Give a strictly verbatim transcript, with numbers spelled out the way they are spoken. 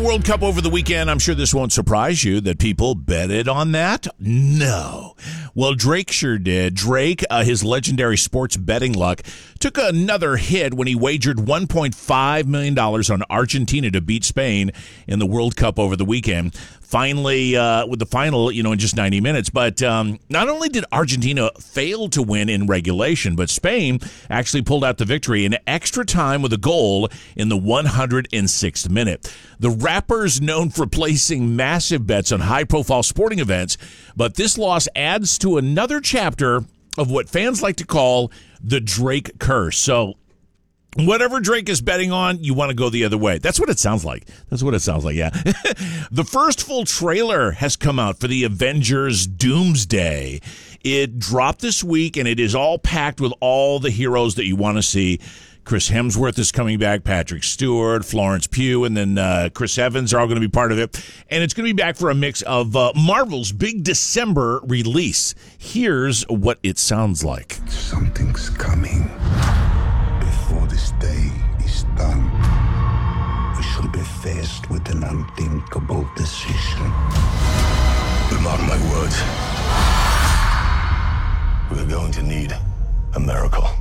World Cup over the weekend. I'm sure this won't surprise you that people betted on that. No. Well, Drake sure did. Drake, uh, his legendary sports betting luck, took another hit when he wagered one point five million dollars on Argentina to beat Spain in the World Cup over the weekend. Finally, uh, with the final, you know, in just ninety minutes. But um, not only did Argentina fail to win in regulation, but Spain actually pulled out the victory in extra time with a goal in the one hundred sixth minute. The rappers known for placing massive bets on high-profile sporting events, but this loss adds to another chapter of what fans like to call the Drake curse. So whatever Drake is betting on, you want to go the other way. That's what it sounds like. That's what it sounds like, yeah. The first full trailer has come out for the Avengers Doomsday. It dropped this week, and it is all packed with all the heroes that you want to see. Chris Hemsworth is coming back, Patrick Stewart, Florence Pugh, and then uh, Chris Evans are all going to be part of it. And it's going to be back for a mix of uh, Marvel's big December release. Here's what it sounds like. Something's coming. Before this day is done, we shall be faced with an unthinkable decision. But mark my words, we're going to need a miracle.